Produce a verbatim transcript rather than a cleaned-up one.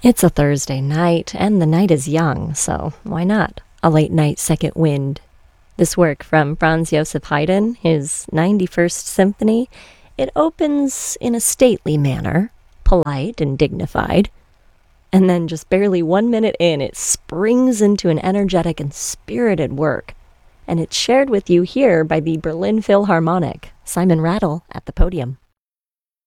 It's a Thursday night, and the night is young, so why not a late night second wind? This work from Franz Joseph Haydn, his ninety-first Symphony, it opens in a stately manner, polite and dignified, and then just barely one minute in, it springs into an energetic and spirited work, and it's shared with you here by the Berlin Philharmonic. Simon Rattle at the podium.